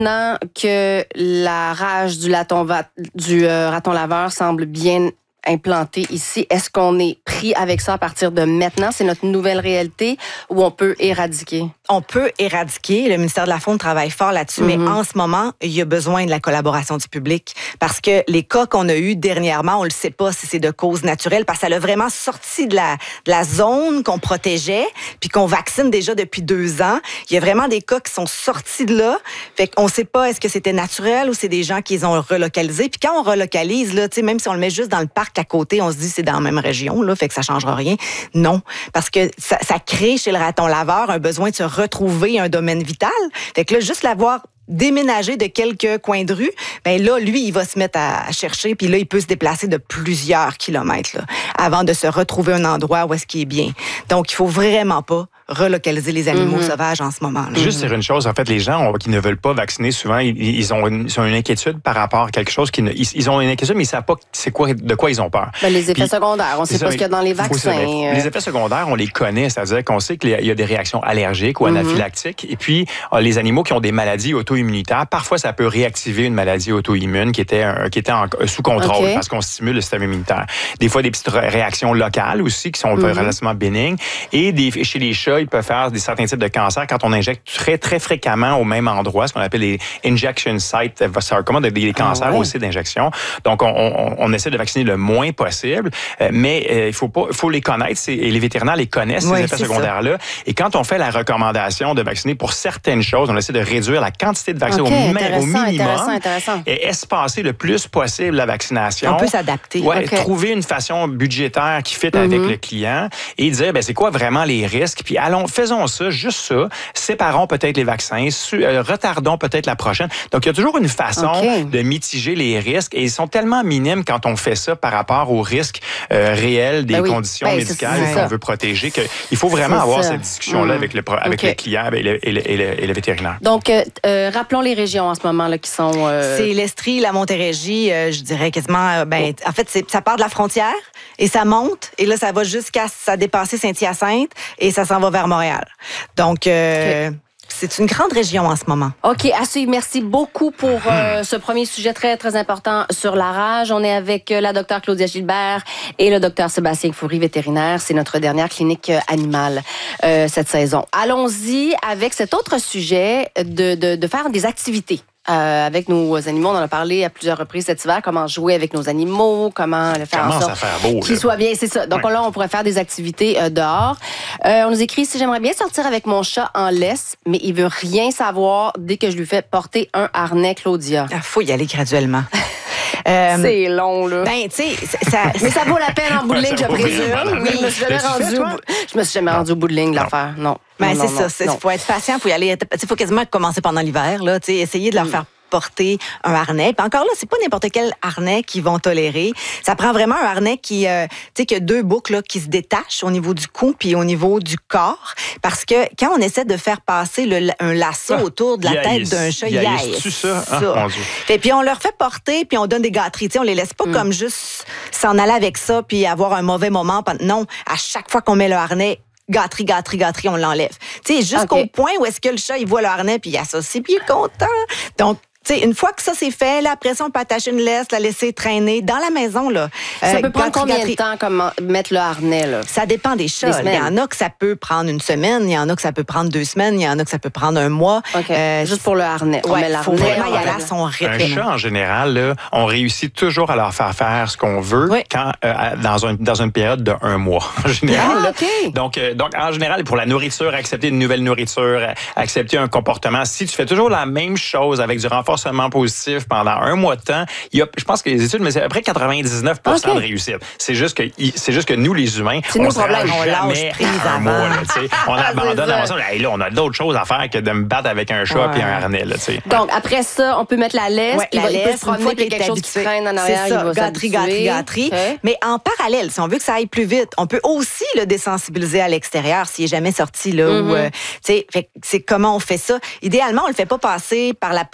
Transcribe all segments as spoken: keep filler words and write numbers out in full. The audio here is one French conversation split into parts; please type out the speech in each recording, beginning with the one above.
Maintenant que la rage du, laton va- du euh, raton laveur semble bien implanté ici, est-ce qu'on est pris avec ça à partir de maintenant? C'est notre nouvelle réalité ou on peut éradiquer? On peut éradiquer. Le ministère de la Faune travaille fort là-dessus, mm-hmm. mais en ce moment, il y a besoin de la collaboration du public parce que les cas qu'on a eus dernièrement, on ne le sait pas si c'est de cause naturelle parce que ça l'a vraiment sorti de la, de la zone qu'on protégeait puis qu'on vaccine déjà depuis deux ans. Il y a vraiment des cas qui sont sortis de là. Fait qu'on ne sait pas est-ce que c'était naturel ou c'est des gens qui les ont relocalisés. Puis quand on relocalise, là, même si on le met juste dans le parc à côté, on se dit c'est dans la même région, là, fait que ça changera rien. Non, parce que ça, ça crée chez le raton laveur un besoin de se retrouver un domaine vital. Fait que là, juste l'avoir déménagé de quelques coins de rue, ben là, lui, il va se mettre à chercher, puis là, il peut se déplacer de plusieurs kilomètres là, avant de se retrouver un endroit où est-ce qu'il est bien. Donc, il faut vraiment pas relocaliser les animaux mm-hmm. sauvages en ce moment. Là. Juste dire une chose, en fait, les gens on, qui ne veulent pas vacciner, souvent, ils, ils, ont une, ils ont une inquiétude par rapport à quelque chose. Qui ne, ils, ils ont une inquiétude, mais ils ne savent pas c'est quoi, de quoi ils ont peur. Ben, les effets Puis, secondaires, on ne sait pas ce qu'il y a dans les vaccins. Euh... Les effets secondaires, on les connaît, c'est-à-dire qu'on sait qu'il y a des réactions allergiques ou anaphylactiques. Mm-hmm. Et puis, les animaux qui ont des maladies auto-immunitaires, parfois, ça peut réactiver une maladie auto-immune qui était, un, qui était en, sous contrôle okay. parce qu'on stimule le système immunitaire. Des fois, des petites réactions locales aussi qui sont mm-hmm. relativement bénignes. Et des, chez les chats, ils peuvent faire des certains types de cancers quand on injecte très, très fréquemment au même endroit, ce qu'on appelle les injection sites, comment des, des cancers ah ouais. aussi d'injection. Donc, on, on, on essaie de vacciner le moins possible, mais euh, il faut pas, faut les connaître et les vétérinaires les connaissent, ces oui, effets secondaires-là. Et quand on fait la recommandation de vacciner pour certaines choses, on essaie de réduire la quantité de vaccins okay, au, mi- au minimum intéressant, intéressant. et espacer le plus possible la vaccination. On peut s'adapter. Ouais, okay. Trouver une façon budgétaire qui fit mm-hmm. avec le client et dire, ben, c'est quoi vraiment les risques, puis allons, faisons ça, juste ça, séparons peut-être les vaccins, su- euh, retardons peut-être la prochaine. Donc, il y a toujours une façon okay. de mitiger les risques et ils sont tellement minimes quand on fait ça par rapport aux risques euh, réels des ben oui. conditions ben, médicales c'est, c'est qu'on veut protéger, qu'il faut vraiment c'est avoir ça. cette discussion-là mmh. avec, le, avec okay. le client et le, et, le, et, le, et le vétérinaire. Donc, euh, euh, rappelons les régions en ce moment là, qui sont... Euh... C'est l'Estrie, la Montérégie, euh, je dirais quasiment... Ben, oh. En fait, c'est, ça part de la frontière et ça monte et là, ça va jusqu'à ça dépasser Saint-Hyacinthe et ça s'en va vers Montréal. Donc, euh, okay. c'est une grande région en ce moment. OK, à suivre. Merci beaucoup pour euh, ce premier sujet très, très important sur la rage. On est avec la docteure Claudia Gilbert et le docteur Sébastien Fourie, vétérinaire. C'est notre dernière clinique animale euh, cette saison. Allons-y avec cet autre sujet de, de, de faire des activités. Euh, avec nos animaux, on en a parlé à plusieurs reprises cet hiver, comment jouer avec nos animaux, comment le faire comment en sorte faire beau, qu'ils soient bien, c'est ça. Donc ouais. là, on pourrait faire des activités euh, dehors. Euh, on nous écrit, si j'aimerais bien sortir avec mon chat en laisse, mais il veut rien savoir dès que je lui fais porter un harnais, Claudia. Il faut y aller graduellement. Euh, c'est long, là. Ben, tu sais, ça... mais ça vaut la peine en bout de ligne, je présume. Oui, je me suis jamais rendu au... je me suis jamais rendu au bout de ligne de l'affaire, non. Ben, non, c'est non, ça. Il faut être patient, il faut y aller. Il faut quasiment commencer pendant l'hiver, là. Tu sais, essayer de leur faire porter un harnais. Puis encore là, c'est pas n'importe quel harnais qu'ils vont tolérer. Ça prend vraiment un harnais qui, euh, tu sais, qui a deux boucles là, qui se détachent au niveau du cou puis au niveau du corps. Parce que quand on essaie de faire passer le, un lasso ah, autour de la tête d'un chat, il y a ça. Ah, mon Dieu. Et puis on leur fait porter puis on donne des gâteries. Tu sais, on les laisse pas mm. comme juste s'en aller avec ça puis avoir un mauvais moment. Non, à chaque fois qu'on met le harnais, gâterie, gâterie, gâterie, on l'enlève. Tu sais, jusqu'au okay. point où est-ce que le chat, il voit le harnais puis il associe puis il est content. Donc, tu sais, une fois que ça c'est fait, là, après ça, on peut attacher une laisse, la laisser traîner dans la maison, là. Ça euh, peut prendre combien gâterie. de temps, comme mettre le harnais, là? Ça dépend des chats. Des il y en a que ça peut prendre une semaine, il y en a que ça peut prendre deux semaines, il y en a que ça peut prendre un mois. Okay. Euh, Juste pour le harnais. Ouais, il faut vraiment y aller à son rythme. Un chat, en général, là, on réussit toujours à leur faire faire ce qu'on veut oui. quand, euh, dans, un, dans une période de un mois, en général. Ah, okay. donc, euh, donc, en général, pour la nourriture, accepter une nouvelle nourriture, accepter un comportement, si tu fais toujours la même chose avec du renforcement positif pendant un mois de temps, il y a, je pense que les études, mais c'est à peu près quatre-vingt-dix-neuf pour cent okay. de réussite. C'est juste que, c'est juste que nous, les humains, c'est on nous se rend problème, jamais on à un mois. Là, on abandonne avant ça. Hey, là, on a d'autres choses à faire que de me battre avec un chat et ouais. un harnais. Là, donc, après ça, on peut mettre la laisse, ouais, il, la va, laisse, il peut se promener, puis quelque chose qui traîne en arrière, c'est ça, il va gâterie, gâterie, gâterie. Okay. Mais en parallèle, si on veut que ça aille plus vite, on peut aussi le désensibiliser à l'extérieur s'il n'est jamais sorti. Là, mm-hmm. où, euh, c'est comment on fait ça. Idéalement, on ne le fait pas passer par la porte en marchant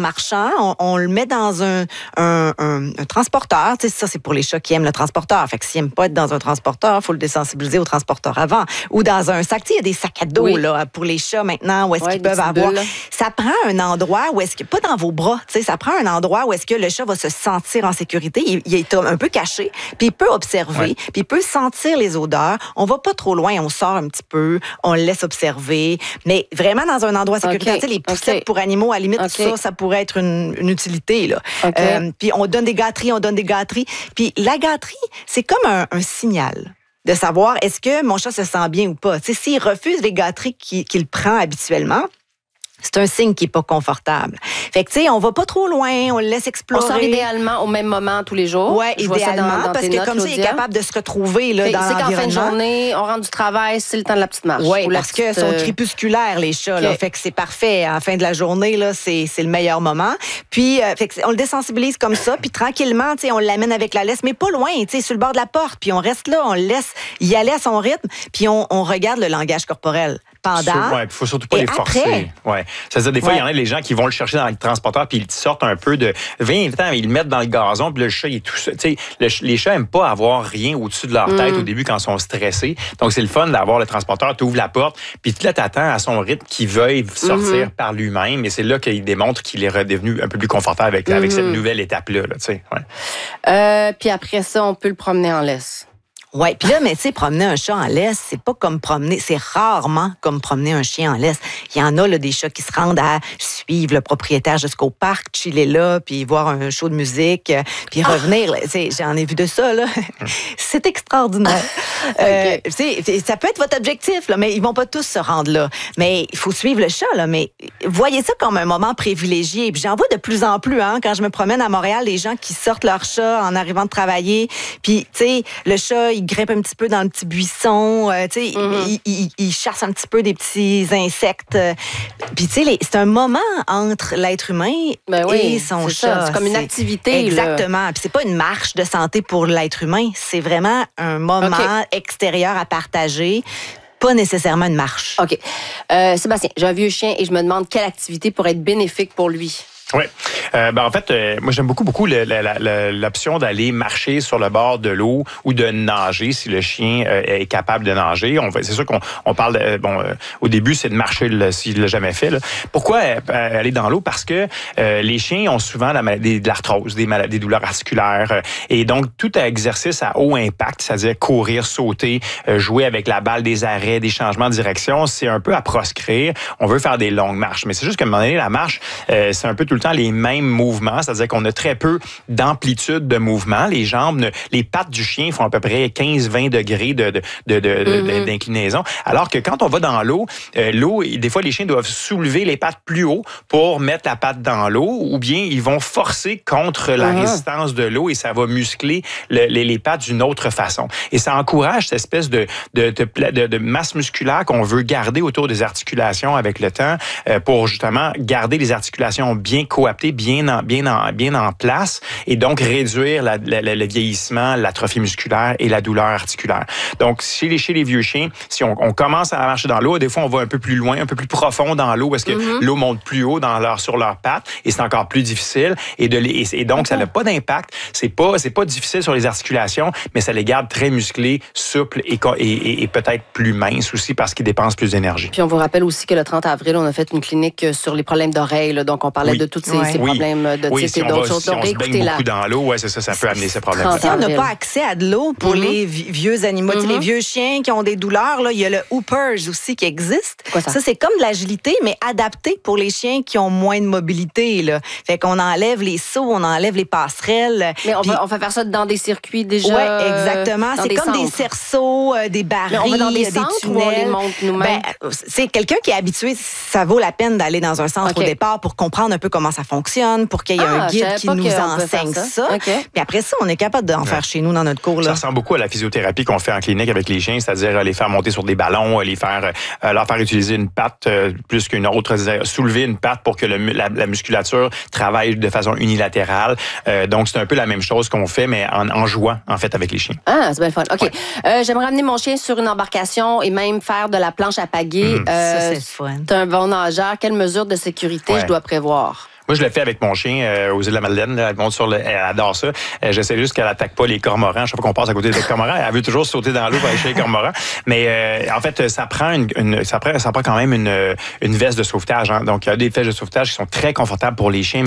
marchant, on, on le met dans un, un, un, un transporteur. Tu sais, ça, c'est pour les chats qui aiment le transporteur. Fait que s'ils n'aiment pas être dans un transporteur, il faut le désensibiliser au transporteur avant. Ou dans un sac. Tu sais, il y a des sacs à dos oui. là, pour les chats maintenant, où est-ce ouais, qu'ils peuvent avoir. Bulles. Ça prend un endroit où est-ce que, pas dans vos bras, tu sais, ça prend un endroit où est-ce que le chat va se sentir en sécurité. Il, il est un peu caché, puis il peut observer, ouais. puis il peut sentir les odeurs. On va pas trop loin, on sort un petit peu, on le laisse observer, mais vraiment dans un endroit sécuritaire. Okay. Tu sais, les poussettes okay. pour animaux, à la limite, okay. ça, ça pourrait être une, une utilité, là. Okay. Euh, puis on donne des gâteries, on donne des gâteries. Puis la gâterie, c'est comme un, un signal de savoir est-ce que mon chat se sent bien ou pas. Tu sais, s'il refuse les gâteries qu'il, qu'il prend habituellement, c'est un signe qui est pas confortable. Fait que, tu sais, on va pas trop loin, on le laisse explorer. On sort idéalement au même moment tous les jours. Oui, idéalement, dans, dans parce que notes, comme ça, il est capable de se retrouver là, dans l'environnement. C'est qu'en fin de journée, on rentre du travail, c'est le temps de la petite marche. Oui, parce qu'ils sont crépusculaires, les chats. Okay. Là, fait que c'est parfait. En fin de la journée, là, c'est, c'est le meilleur moment. Puis, euh, fait que on le désensibilise comme ça, puis tranquillement, tu sais, on l'amène avec la laisse, mais pas loin, tu sais, sur le bord de la porte. Puis on reste là, on le laisse y aller à son rythme, puis on, on regarde le langage corporel. Pendant. Ouais, il faut surtout pas les forcer. Après, ouais. C'est-à-dire, des fois, il ouais. y en a des gens qui vont le chercher dans le transporteur puis ils sortent un peu de vingt ans, ils le mettent dans le gazon puis le chat, il est tout seul. Tu sais, le, les chats aiment pas avoir rien au-dessus de leur tête mm. au début quand ils sont stressés. Donc, c'est le fun d'avoir le transporteur, tu ouvres la porte puis là, t'attends à son rythme qu'il veuille sortir mm-hmm. par lui-même et c'est là qu'il démontre qu'il est redevenu un peu plus confortable avec, mm-hmm. avec cette nouvelle étape-là. Là, tu sais. Ouais. Euh, puis après ça, on peut le promener en laisse. Oui, puis là, mais tu sais, promener un chat en laisse, c'est pas comme promener, c'est rarement comme promener un chien en laisse. Il y en a là, des chats qui se rendent à suivre le propriétaire jusqu'au parc, chiller là, puis voir un show de musique, puis revenir. Ah. Là, j'en ai vu de ça, là. C'est extraordinaire. okay. euh, ça peut être votre objectif, là, mais ils vont pas tous se rendre là. Mais il faut suivre le chat, là. Mais voyez ça comme un moment privilégié. Puis j'en vois de plus en plus, hein, quand je me promène à Montréal, les gens qui sortent leur chat en arrivant de travailler, puis tu sais, le chat, il grimpe un petit peu dans le petit buisson, euh, tu sais, mm-hmm. il, il, il chasse un petit peu des petits insectes. Puis tu sais, c'est un moment entre l'être humain ben oui, et son c'est chat. Ça, c'est comme une activité. Exactement. Puis c'est pas une marche de santé pour l'être humain, c'est vraiment un moment okay. extérieur à partager. Pas nécessairement une marche. OK. Euh, Sébastien, j'ai un vieux chien et je me demande quelle activité pourrait être bénéfique pour lui. Oui. Euh, ben en fait, euh, moi j'aime beaucoup beaucoup le, la, la, l'option d'aller marcher sur le bord de l'eau ou de nager si le chien euh, est capable de nager. On va, c'est sûr qu'on on parle de, bon euh, au début c'est de marcher le, s'il l'a jamais fait. Là. Pourquoi euh, aller dans l'eau? Parce que euh, les chiens ont souvent la maladie de l'arthrose, des maladies, des douleurs articulaires euh, et donc tout exercice à haut impact, c'est-à-dire courir, sauter, euh, jouer avec la balle, des arrêts, des changements de direction, c'est un peu à proscrire. On veut faire des longues marches, mais c'est juste qu'à un moment donné la marche, euh, c'est un peu tout le temps les mêmes mouvements, c'est-à-dire qu'on a très peu d'amplitude de mouvement. Les jambes, les pattes du chien font à peu près quinze à vingt degrés de, de, de, de, mm-hmm. d'inclinaison. Alors que quand on va dans l'eau, euh, l'eau, des fois, les chiens doivent soulever les pattes plus haut pour mettre la patte dans l'eau ou bien ils vont forcer contre la mm-hmm. résistance de l'eau et ça va muscler le, les, les pattes d'une autre façon. Et ça encourage cette espèce de, de, de, de, de masse musculaire qu'on veut garder autour des articulations avec le temps euh, pour justement garder les articulations bien coaptées, bien en, bien en, bien en place et donc réduire la, la, la, le vieillissement, l'atrophie musculaire et la douleur articulaire. Donc, chez les, chez les vieux chiens, si on, on commence à marcher dans l'eau, des fois, on va un peu plus loin, un peu plus profond dans l'eau parce que mm-hmm. l'eau monte plus haut dans leur, sur leurs pattes et c'est encore plus difficile. Et, de les, et donc, okay. ça n'a pas d'impact. C'est pas, c'est pas difficile sur les articulations, mais ça les garde très musclés, souples et, et, et, et peut-être plus minces aussi parce qu'ils dépensent plus d'énergie. Puis, on vous rappelle aussi que le trente avril, on a fait une clinique sur les problèmes d'oreilles. Là, donc, on parlait oui. de toutes ces, ouais. ces problèmes oui. de oui, type si et d'autres choses. Si on se baigne beaucoup dans l'eau, ouais, c'est ça, ça peut amener ces problèmes. Si on n'a pas accès à de l'eau pour mm-hmm. les vieux animaux, mm-hmm. les vieux chiens qui ont des douleurs, là, il y a le Hoopers aussi qui existe. Quoi, ça? ça, c'est comme de l'agilité, mais adapté pour les chiens qui ont moins de mobilité. Là. Fait qu'on enlève les sauts, on enlève les passerelles. Mais on, puis... va, on va faire ça dans des circuits déjà. Oui, exactement. C'est comme centres. Des cerceaux, euh, des barils, mais on va dans des, des centres tunnels. Où on les monte nous-mêmes? Ben, c'est quelqu'un qui est habitué, ça vaut la peine d'aller dans un centre okay. au départ pour comprendre un peu comment ça fonctionne, pour qu'il y ait ah, un guide qui nous enseigne ça. ça. Okay. Puis après ça, on est capable d'en ouais. faire chez nous dans notre cours. Là. Ça ressemble beaucoup à la physiothérapie qu'on fait en clinique avec les chiens, c'est-à-dire les faire monter sur des ballons, les faire, euh, leur faire utiliser une patte euh, plus qu'une autre, soulever une patte pour que le, la, la musculature travaille de façon unilatérale. Euh, donc, c'est un peu la même chose qu'on fait, mais en, en jouant, en fait, avec les chiens. Ah, c'est bien fun. OK. Ouais. Euh, j'aimerais amener mon chien sur une embarcation et même faire de la planche à pagaie. Mmh. Euh, ça, c'est fun. T'es un bon nageur. Quelle mesure de sécurité ouais. je dois prévoir? Moi, je le fais avec mon chien euh, aux îles de la Madeleine. Là, elle monte sur le, elle adore ça. Euh, j'essaie juste qu'elle attaque pas les cormorans. Chaque fois qu'on passe à côté des cormorans, elle veut toujours sauter dans l'eau pour aller chez les cormorans. Mais euh, en fait, ça prend une, une ça prend, ça prend quand même une, une veste de sauvetage. Hein. Donc, il y a des vestes de sauvetage qui sont très confortables pour les chiens.